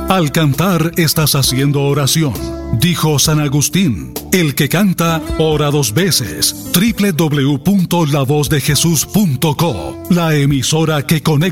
Al cantar estás haciendo oración. Dijo San Agustín, el que canta, ora 2 veces. www.lavozdejesús.co, la emisora que conecta